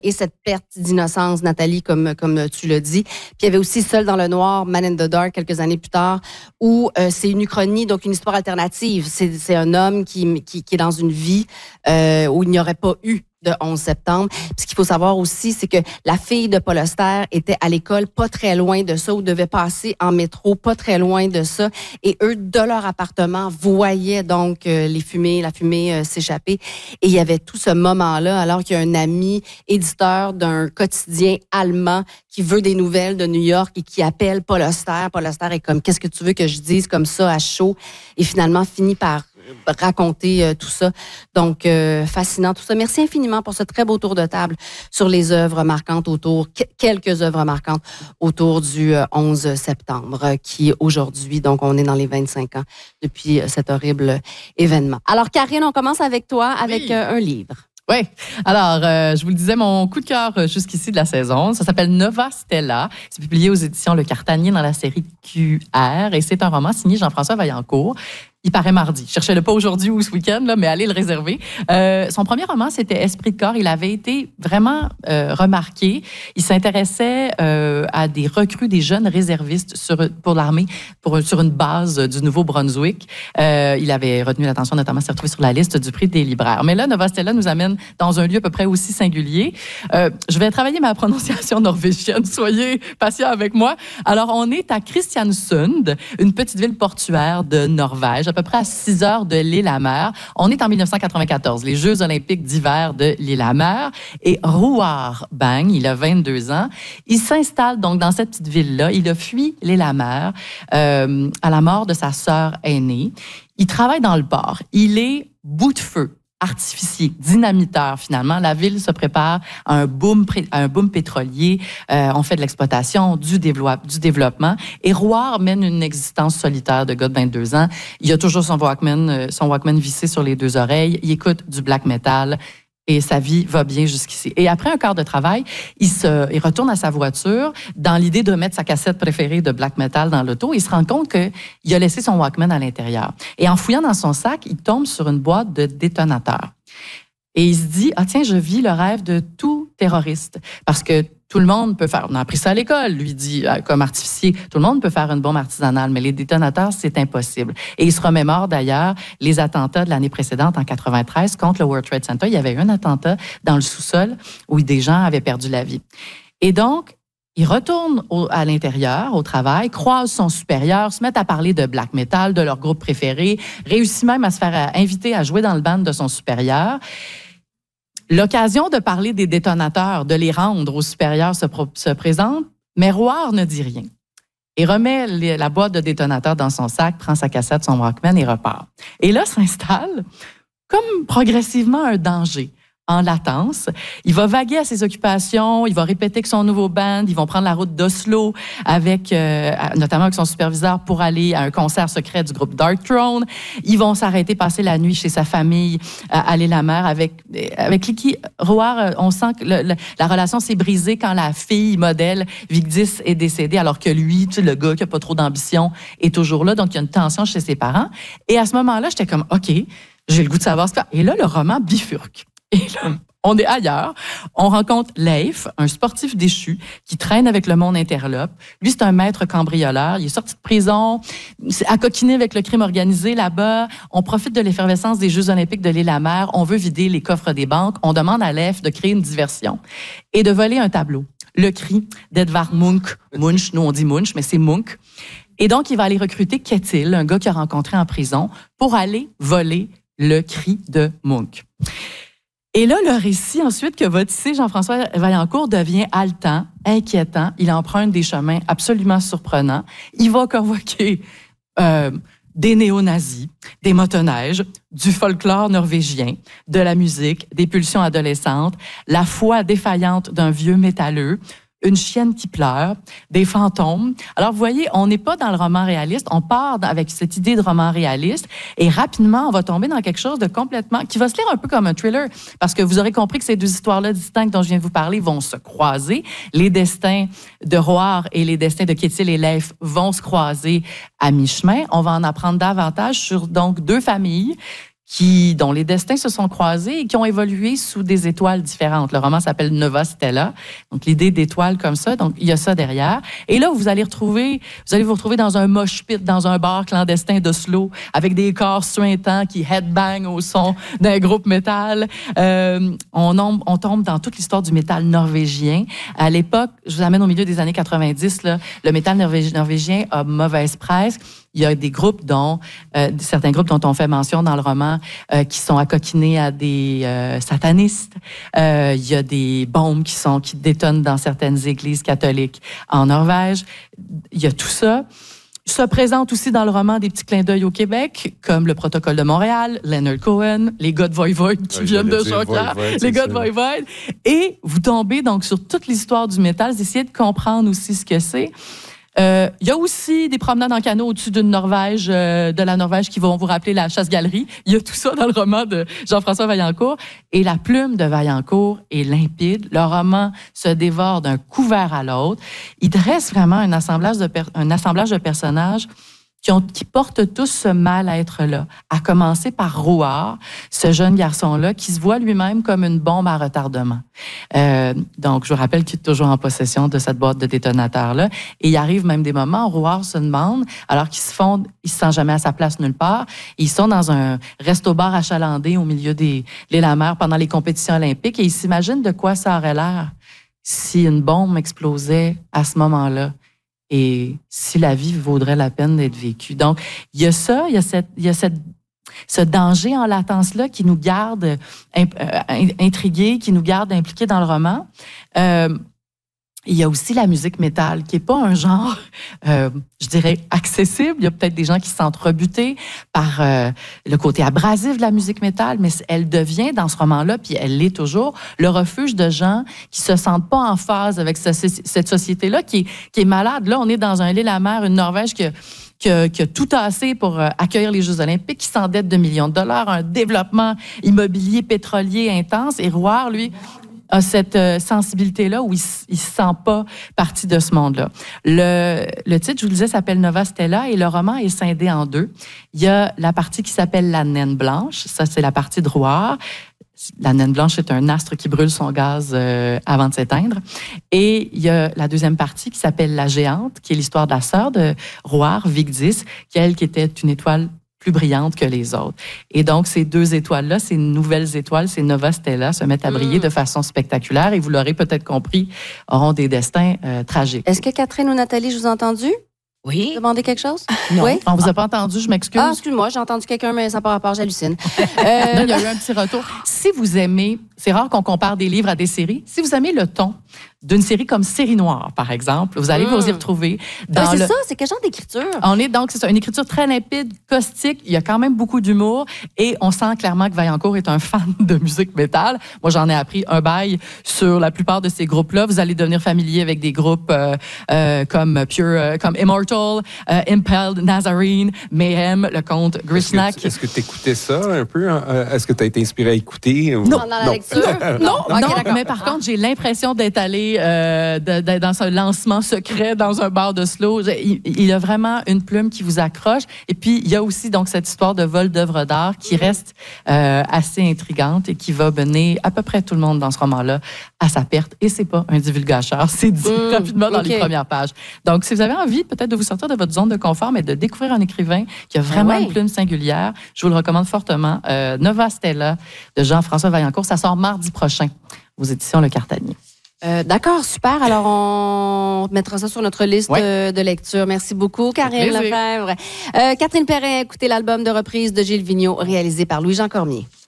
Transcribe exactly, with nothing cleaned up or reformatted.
et cette perte d'innocence, Nathalie, comme, comme tu l'as dit. Puis il y avait aussi Seul dans le noir, Man in the Dark, quelques années plus tard, où euh, c'est une uchronie, donc une histoire alternative. C'est, c'est un homme qui, qui, qui est dans une vie euh, où il n'y aurait pas eu de onze septembre. Puis ce qu'il faut savoir aussi, c'est que la fille de Paul Auster était à l'école pas très loin de ça, ou devait passer en métro pas très loin de ça. Et eux, de leur appartement, voyaient donc euh, les fumées, la fumée euh, s'échapper. Et il y avait tout ce moment-là, alors qu'il y a un ami éditeur d'un quotidien allemand qui veut des nouvelles de New York et qui appelle Paul Auster. Paul Auster est comme, qu'est-ce que tu veux que je dise comme ça à chaud? Et finalement, finit par raconter euh, tout ça. Donc, euh, fascinant tout ça. Merci infiniment pour ce très beau tour de table sur les œuvres marquantes autour, quelques œuvres marquantes autour du euh, onze septembre, euh, qui aujourd'hui, donc on est dans les vingt-cinq ans depuis euh, cet horrible événement. Alors, Karine, on commence avec toi, avec oui. euh, un livre. Oui. Alors, euh, je vous le disais, mon coup de cœur jusqu'ici de la saison, ça s'appelle Nova Stella. C'est publié aux éditions Le Cartanier dans la série Q R et c'est un roman signé Jean-François Vaillancourt. Il paraît mardi. Je cherchais-le pas aujourd'hui ou ce week-end, là, mais allez le réserver. Euh, son premier roman, c'était Esprit de corps. Il avait été vraiment euh, remarqué. Il s'intéressait euh, à des recrues, des jeunes réservistes sur, pour l'armée, pour, sur une base du Nouveau-Brunswick. Euh, il avait retenu l'attention, notamment s'est retrouvé sur la liste du prix des libraires. Mais là, Nova Stella nous amène dans un lieu à peu près aussi singulier. Euh, je vais travailler ma prononciation norvégienne. Soyez patients avec moi. Alors, on est à Kristiansund, une petite ville portuaire de Norvège, à peu près à six heures de Lillehammer. On est en dix-neuf cent quatre-vingt-quatorze, les Jeux olympiques d'hiver de Lillehammer. Et Roar Bang, il a vingt-deux ans. Il s'installe donc dans cette petite ville-là. Il a fui Lillehammer euh, à la mort de sa sœur aînée. Il travaille dans le port. Il est bout de feu, artificier, dynamiteur finalement. La ville se prépare à un boom, à un boom pétrolier. Euh, on fait de l'exploitation, du, développe, du développement. Et Roar mène une existence solitaire de gars de vingt-deux ans. Il a toujours son Walkman, son Walkman vissé sur les deux oreilles. Il écoute du black metal. Et sa vie va bien jusqu'ici. Et après un quart de travail, il, se, il retourne à sa voiture dans l'idée de mettre sa cassette préférée de black metal dans l'auto. Il se rend compte qu'il a laissé son Walkman à l'intérieur. Et en fouillant dans son sac, il tombe sur une boîte de détonateurs. Et il se dit, ah tiens, je vis le rêve de tout terroriste. Parce que tout le monde peut faire, on a appris ça à l'école, lui dit, comme artificier, tout le monde peut faire une bombe artisanale, mais les détonateurs, c'est impossible. Et il se remémore d'ailleurs les attentats de l'année précédente, en quatre-vingt-treize, contre le World Trade Center. Il y avait eu un attentat dans le sous-sol où des gens avaient perdu la vie. Et donc, il retourne au, à l'intérieur, au travail, croise son supérieur, se met à parler de black metal, de leur groupe préféré, réussit même à se faire à, inviter à jouer dans le band de son supérieur. L'occasion de parler des détonateurs, de les rendre aux supérieurs se, pro- se présente, mais Roar ne dit rien. Il remet les, la boîte de détonateurs dans son sac, prend sa cassette, son Walkman et repart. Et là s'installe, comme progressivement, un danger en latence. Il va vaguer à ses occupations, il va répéter que son nouveau band, ils vont prendre la route d'Oslo, avec, euh, notamment avec son superviseur, pour aller à un concert secret du groupe Dark Throne. Ils vont s'arrêter, passer la nuit chez sa famille, à Lillehammer, avec, avec qui Roar, on sent que le, le, la relation s'est brisée quand la fille modèle Vigdis est décédée, alors que lui, tu sais, le gars qui n'a pas trop d'ambition, est toujours là. Donc, il y a une tension chez ses parents. Et à ce moment-là, j'étais comme, OK, j'ai le goût de savoir ce que... Et là, le roman bifurque. Et là, on est ailleurs. On rencontre Leif, un sportif déchu qui traîne avec le monde interlope. Lui, c'est un maître cambrioleur. Il est sorti de prison, à coquiner avec le crime organisé là-bas. On profite de l'effervescence des Jeux olympiques de Lillehammer. On veut vider les coffres des banques. On demande à Leif de créer une diversion et de voler un tableau. Le cri d'Edvard Munch. Munch, nous on dit Munch, mais c'est Munch. Et donc, il va aller recruter Ketil, un gars qu'il a rencontré en prison, pour aller voler le cri de Munch. Et là, le récit ensuite que va tisser Jean-François Vaillancourt devient haletant, inquiétant. Il emprunte des chemins absolument surprenants. Il va convoquer euh, des néo-nazis, des motoneiges, du folklore norvégien, de la musique, des pulsions adolescentes, la foi défaillante d'un vieux métalleux, une chienne qui pleure, des fantômes. Alors, vous voyez, on n'est pas dans le roman réaliste, on part avec cette idée de roman réaliste et rapidement, on va tomber dans quelque chose de complètement... qui va se lire un peu comme un thriller, parce que vous aurez compris que ces deux histoires-là distinctes dont je viens de vous parler vont se croiser. Les destins de Roar et les destins de Ketil et Leif vont se croiser à mi-chemin. On va en apprendre davantage sur, donc, deux familles qui, dont les destins se sont croisés et qui ont évolué sous des étoiles différentes. Le roman s'appelle Nova Stella. Donc, l'idée d'étoiles comme ça. Donc, il y a ça derrière. Et là, vous allez retrouver, vous allez vous retrouver dans un mosh pit, dans un bar clandestin d'Oslo, avec des corps suintants qui headbang au son d'un groupe métal. Euh, on, on, on tombe dans toute l'histoire du métal norvégien. À l'époque, je vous amène au milieu des années quatre-vingt-dix, là, le métal norvég- norvégien a mauvaise presse. Il y a des groupes dont, euh, certains groupes dont on fait mention dans le roman, euh, qui sont accoquinés à des euh, satanistes. Euh, il y a des bombes qui sont, qui détonnent dans certaines églises catholiques en Norvège. Il y a tout ça. Se présentent aussi dans le roman des petits clins d'œil au Québec, comme le Protocole de Montréal, Leonard Cohen, les gars de Voivode qui ouais, viennent de dire Jonquière, Voivode, les gars ça. de Voivode. Et vous tombez donc sur toute l'histoire du métal, vous essayez de comprendre aussi ce que c'est. Euh, il y a aussi des promenades en canot au-dessus d'une Norvège, euh, de la Norvège, qui vont vous rappeler la chasse-galerie. Il y a tout ça dans le roman de Jean-François Vaillancourt. Et la plume de Vaillancourt est limpide. Le roman se dévore d'un couvert à l'autre. Il dresse vraiment un assemblage de, per- un assemblage de personnages qui, ont, qui portent tous ce mal-être-là, à commencer par Rouard, ce jeune garçon-là, qui se voit lui-même comme une bombe à retardement. Euh, donc, je vous rappelle qu'il est toujours en possession de cette boîte de détonateurs-là. Et il arrive même des moments où Rouard se demande, alors qu'ils se font, il se sent jamais à sa place nulle part, ils sont dans un resto-bar achalandé au milieu des l'île-à-mer pendant les compétitions olympiques, et ils s'imaginent de quoi ça aurait l'air si une bombe explosait à ce moment-là. Et si la vie vaudrait la peine d'être vécue. Donc, il y a ça, il y a, cette, il y a cette, ce danger en latence-là qui nous garde imp, euh, intrigués, qui nous garde impliqués dans le roman. Euh, il y a aussi la musique métal, qui n'est pas un genre, euh, je dirais, accessible. Il y a peut-être des gens qui se sentent rebutés par euh, le côté abrasif de la musique métal, mais elle devient, dans ce roman-là, puis elle l'est toujours, le refuge de gens qui se sentent pas en phase avec ce, cette société-là, qui est, qui est malade. Là, on est dans un île-à-mer, une Norvège qui a, qui a, qui a tout tassé pour euh, accueillir les Jeux olympiques, qui s'endette de millions de dollars, un développement immobilier pétrolier intense. Et Rouard, lui, a cette euh, sensibilité-là où il ne se sent pas partie de ce monde-là. Le, le titre, je vous le disais, s'appelle Nova Stella et le roman est scindé en deux. Il y a la partie qui s'appelle La Naine Blanche. Ça, c'est la partie de Rouard. La naine blanche est un astre qui brûle son gaz euh, avant de s'éteindre. Et il y a la deuxième partie qui s'appelle La Géante, qui est l'histoire de la sœur de Rouard, Vigdis, qui, elle, qui était une étoile plus brillante que les autres. Et donc, ces deux étoiles-là, ces nouvelles étoiles, ces Nova Stella, se mettent à briller mmh. de façon spectaculaire et vous l'aurez peut-être compris, auront des destins euh, tragiques. Est-ce que Catherine ou Nathalie, je vous ai entendu? Oui. Demander quelque chose? Non. Oui? On vous a pas entendu, je m'excuse. Ah, excuse-moi, j'ai entendu quelqu'un, mais ça n'a pas rapport, j'hallucine. Euh, non, il y a eu un petit retour. Si vous aimez, c'est rare qu'on compare des livres à des séries, si vous aimez le ton d'une série comme Série Noire, par exemple, vous allez mmh. vous y retrouver. Dans oui, c'est le... ça, c'est quel genre d'écriture? On est donc, c'est ça, une écriture très limpide, caustique, il y a quand même beaucoup d'humour et on sent clairement que Vaillancourt est un fan de musique métal. Moi, j'en ai appris un bail sur la plupart de ces groupes-là. Vous allez devenir familier avec des groupes euh, euh, comme Pure, euh, comme Immortal, euh, Impaled, Nazarene, Mayhem, le comte Grishnak. Est-ce que tu écoutais ça un peu? Est-ce que tu as été inspiré à écouter? Ou... Non, dans la non. lecture? Non, okay, non, d'accord. mais par contre, j'ai l'impression d'être allée Euh, de, de, dans ce lancement secret dans un bar de slow. Il, il a vraiment une plume qui vous accroche. Et puis, il y a aussi donc cette histoire de vol d'œuvres d'art qui reste euh, assez intrigante et qui va mener à peu près tout le monde dans ce roman-là à sa perte. Et c'est pas un divulgateur, c'est dit mmh, rapidement dans okay. les premières pages. Donc, si vous avez envie peut-être de vous sortir de votre zone de confort, mais de découvrir un écrivain qui a vraiment ah ouais. une plume singulière, je vous le recommande fortement. Euh, Nova Stella de Jean-François Vaillancourt. Ça sort mardi prochain aux éditions Le Cartanier. Euh, D'accord, super. Alors, on mettra ça sur notre liste ouais. de lecture. Merci beaucoup, Karine Lefebvre. Euh, Catherine Perrin, écoutez l'album de reprise de Gilles Vigneault, réalisé par Louis-Jean Cormier.